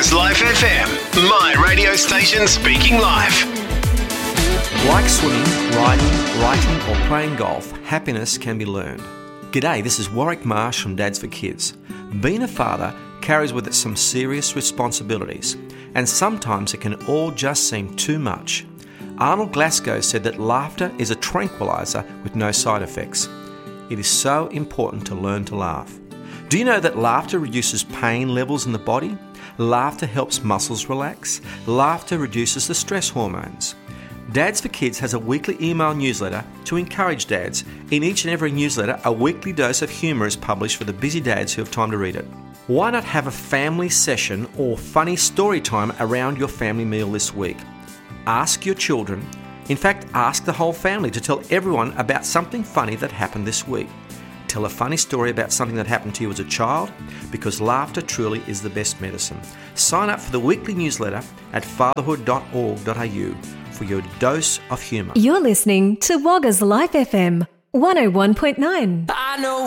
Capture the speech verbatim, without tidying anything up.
Wagga's Life F M, my radio station speaking life. Like swimming, riding, writing or playing golf, happiness can be learned. G'day, this is Warwick Marsh from Dads for Kids. Being a father carries with it some serious responsibilities, and sometimes it can all just seem too much. Arnold Glasgow said that laughter is a tranquilizer with no side effects. It is so important to learn to laugh. Do you know that laughter reduces pain levels in the body? Laughter helps muscles relax. Laughter reduces the stress hormones. Dads for Kids has a weekly email newsletter to encourage dads. In each and every newsletter, a weekly dose of humour is published for the busy dads who have time to read it. Why not have a family session or funny story time around your family meal this week? Ask your children, in fact ask the whole family to tell everyone about something funny that happened this week. Tell a funny story about something that happened to you as a child, because laughter truly is the best medicine. Sign up for the weekly newsletter at fatherhood dot org dot a u for your dose of humour. You're listening to Wagga's Life F M one oh one point nine. I know